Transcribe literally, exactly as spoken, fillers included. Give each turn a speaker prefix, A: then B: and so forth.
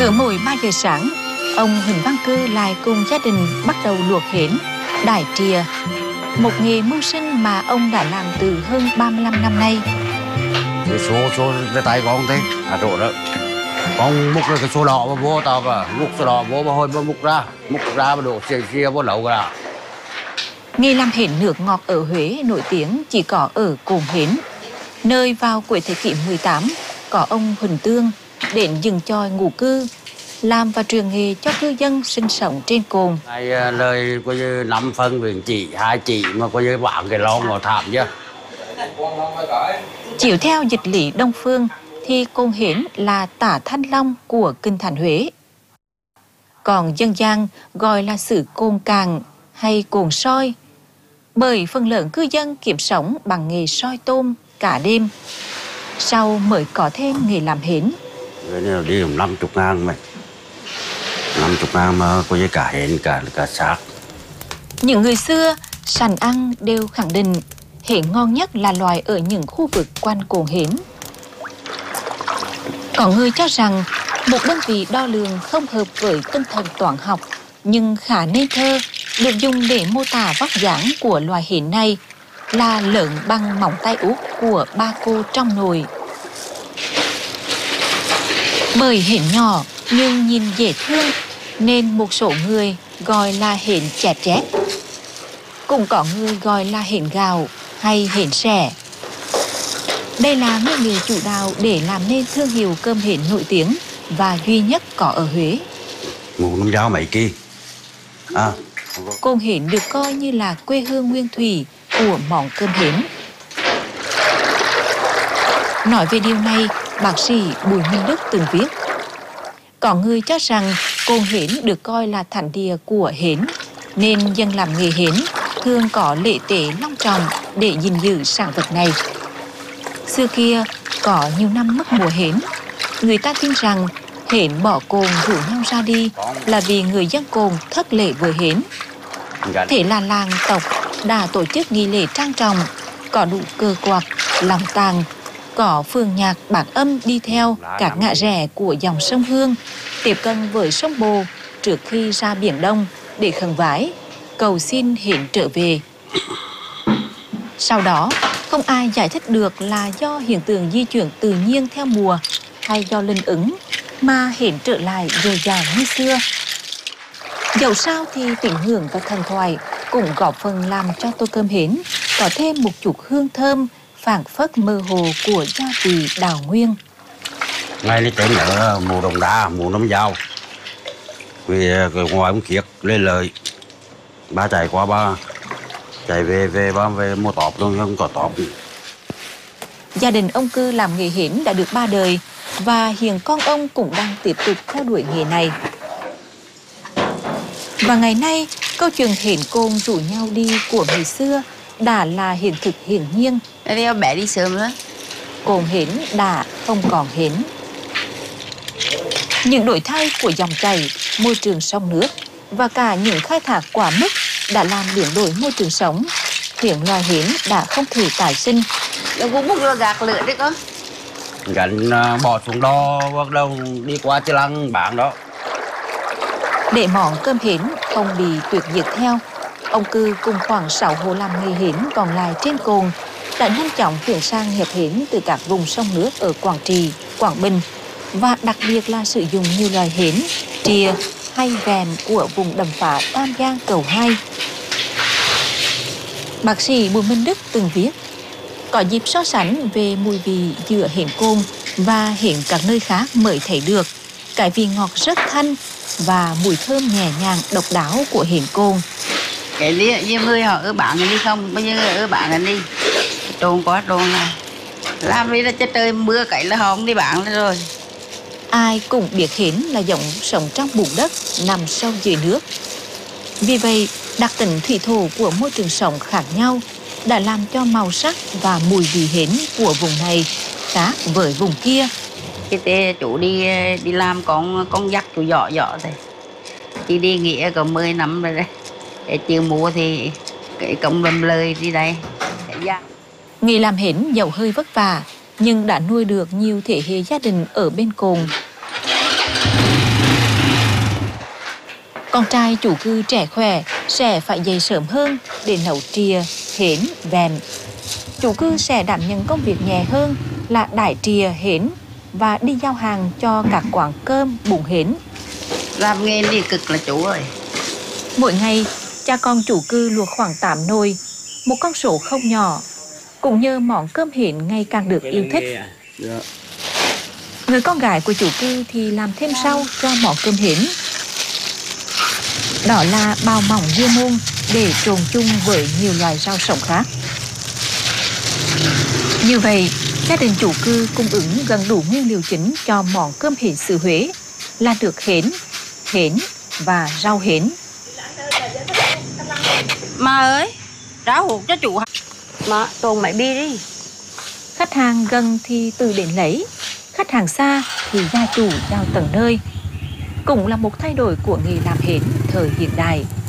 A: Cứ mỗi ba giờ sáng, ông Huỳnh Văn Cư lại cùng gia đình bắt đầu luộc hến, đải trìa, một nghề mưu sinh mà ông đã làm từ hơn ba mươi lăm năm nay.
B: Cái số số cái tay con thế, à chỗ đó, con múc cái số đỏ mà vô tao và múc số đỏ vô mà hồi mà múc ra, múc ra mà đổ xì xì vô lẩu ra.
A: Nghề làm hến nước ngọt ở Huế nổi tiếng chỉ có ở Cồn Hến, nơi vào cuối thế kỷ mười tám có ông Huỳnh Tương đến dừng chòi ngụ cư, làm và truyền nghề cho cư dân sinh sống trên cồn.
B: Này lời coi như năm phân viện chỉ hai chỉ mà coi như bạn cái lon ngọt thảm chứ.
A: Chiếu theo dịch lý Đông Phương thì Cồn Hến là tả Thanh Long của kinh thành Huế. Còn dân gian gọi là xứ Cồn Càng hay Cồn Soi, bởi phần lớn cư dân kiếm sống bằng nghề soi tôm cả đêm. Sau mới có thêm nghề làm hến.
B: Cái này đi năm mươi ngàn mày. năm mươi ngàn mà coi như cả hến cả cả xác.
A: Những người xưa sành ăn đều khẳng định hến ngon nhất là loại ở những khu vực quanh Cồn Hến. Có người cho rằng một đơn vị đo lường không hợp với tinh thần toán học nhưng khá nên thơ được dùng để mô tả vóc dáng của loài hến này là lớn bằng móng tay út của ba cô trong nồi. Bởi hến nhỏ nhưng nhìn dễ thương nên một số người gọi là hến chét chét. Cũng có người gọi là hến gạo hay hến sẻ. Đây là nguyên liệu chủ đạo để làm nên thương hiệu cơm hến nổi tiếng và duy nhất có ở Huế.
B: Ngủ năm dao mấy kỳ. À.
A: Cồn Hến được coi như là quê hương nguyên thủy của món cơm hến. Nói về điều này, bác sĩ Bùi Minh Đức từng viết: có người cho rằng Cồn Hến được coi là thánh địa của hến, nên dân làm nghề hến thường có lễ tế long trọng để gìn giữ sản vật này. Xưa kia, có nhiều năm mất mùa hến, người ta tin rằng hến bỏ cồn rủ nhau ra đi là vì người dân cồn thất lễ với hến. Thế là làng tộc đã tổ chức nghi lễ trang trọng, có đủ cờ quạt, lòng tàng, có phường nhạc bạc âm đi theo các ngã rẽ của dòng sông Hương, tiếp cận với sông Bồ trước khi ra Biển Đông để khấn vái, cầu xin hến trở về. Sau đó, không ai giải thích được là do hiện tượng di chuyển tự nhiên theo mùa hay do linh ứng mà hến trở lại dồi dào như xưa. Dẫu sao thì tín ngưỡng và thần thoại cũng góp phần làm cho tô cơm hến có thêm một chút hương thơm phảng phất mơ hồ của gia vị đào nguyên.
B: Ngay lấy tên ở mùa đồng đá, mùa nấm dao. Vì ngoài ông Kiệt lên lời, ba chạy qua ba chạy về về ba về mua tọp luôn, không có tọp.
A: Gia đình ông Cư làm nghề hến đã được ba đời và hiện con ông cũng đang tiếp tục theo đuổi nghề này. Và ngày nay, câu chuyện hến cồn rủ nhau đi của người xưa đã là hiện thực hiển nhiên.
C: Đây bé đi sớm nữa.
A: Cồn hến đã không còn hến. Những đổi thay của dòng chảy, môi trường sông nước và cả những khai thác quá mức đã làm biến đổi môi trường sống, khiến loài hến đã không thể tái sinh.
C: Đâu cũng múc rồi gạt lửa đấy con.
B: Gánh bỏ xuống đó, bắt đầu đi qua Chi Lăng bán đó.
A: Để món cơm hến không bị tuyệt diệt theo, ông Cư cùng khoảng sáu hộ làm nghề hến còn lại trên cồn đã nhanh chóng chuyển sang nhập hến từ các vùng sông nước ở Quảng Trị, Quảng Bình và đặc biệt là sử dụng nhiều loài hến, trìa hay vèn của vùng đầm phá Tam Giang Cầu Hai. Bác sĩ Bùi Minh Đức từng viết: có dịp so sánh về mùi vị giữa hến cồn và hến các nơi khác mới thấy được cái vị ngọt rất thanh và mùi thơm nhẹ nhàng độc đáo của hến cồn.
C: Cái đi, nhiều người họ ở bạn đi không, bao nhiêu người ở bạn đi, trồn quá trồn là làm đi là chết trời mưa cái là họ không đi bạn rồi.
A: Ai cũng biết hến là giống sống trong bùn đất nằm sâu dưới nước. Vì vậy, đặc tính thủy thổ của môi trường sống khác nhau đã làm cho màu sắc và mùi vị hến của vùng này khác với vùng kia.
C: Cái tê chủ đi đi làm con con dắt chủ dọ dọ thôi. Chị đi nghĩa có mười năm rồi đấy. Để chiều mùa thì cái công lâm lời đi đây.
A: Nghề làm hến dẫu hơi vất vả nhưng đã nuôi được nhiều thế hệ gia đình ở bên cồn. Con trai chủ cư trẻ khỏe sẽ phải dậy sớm hơn để nấu trìa, hến, vẹn. Chủ cư sẽ đảm nhận công việc nhẹ hơn là đãi trìa, hến và đi giao hàng cho các quán cơm, bún hến.
C: Làm nghề đi cực là chủ ơi.
A: Mỗi ngày, cha con chủ cư luộc khoảng tám nồi, một con số không nhỏ. Cũng nhờ món cơm hến ngày càng được yêu thích. Người con gái của chủ cư thì làm thêm rau cho món cơm hến. Đó là bào mỏng dưa muôn để trộn chung với nhiều loại rau sống khác. Như vậy, gia đình chủ cư cung ứng gần đủ nguyên liệu chính cho món cơm hến xứ Huế là được hến, hến và rau hến.
C: Má ơi, rau hột cho chủ. Má, trộn máy bi đi.
A: Khách hàng gần thì tự đến lấy, khách hàng xa thì gia chủ giao tận nơi. Cũng là một thay đổi của nghề làm hến thời hiện đại.